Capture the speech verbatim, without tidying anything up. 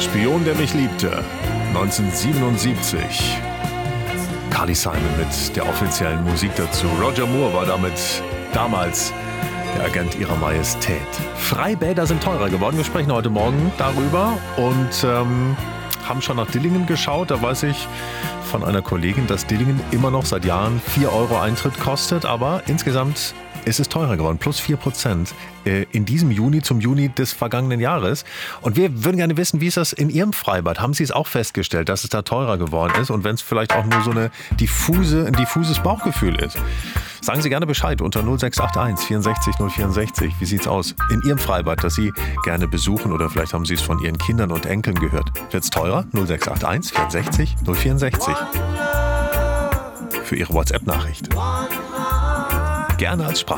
Spion, der mich liebte. neunzehnhundertsiebenundsiebzig. Carly Simon mit der offiziellen Musik dazu. Roger Moore war damit damals der Agent ihrer Majestät. Freibäder sind teurer geworden. Wir sprechen heute Morgen darüber und ähm, haben schon nach Dillingen geschaut. Da weiß ich von einer Kollegin, dass Dillingen immer noch seit Jahren vier Euro Eintritt kostet. Aber insgesamt ist es teurer geworden. Plus vier Prozent in diesem Juni zum Juni des vergangenen Jahres. Und wir würden gerne wissen, wie ist das in Ihrem Freibad? Haben Sie es auch festgestellt, dass es da teurer geworden ist? Und wenn es vielleicht auch nur so eine diffuse, ein diffuses Bauchgefühl ist? Sagen Sie gerne Bescheid unter null sechs acht eins vierundsechzig null vierundsechzig. Wie sieht's aus in Ihrem Freibad, das Sie gerne besuchen oder vielleicht haben Sie es von Ihren Kindern und Enkeln gehört? Wird's teurer? null sechs acht eins vierundsechzig null vierundsechzig. Für Ihre WhatsApp-Nachricht. Gerne als Sprach.